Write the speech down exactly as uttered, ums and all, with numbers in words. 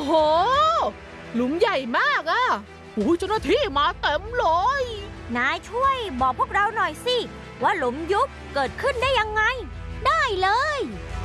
โหหลุมใหญ่มากอะโอ้ยเจ้าหน้าที่มาเต็มเลยนายช่วยบอกพวกเราหน่อยสิว่าหลุมยุบเกิดขึ้นได้ยังไงได้เลย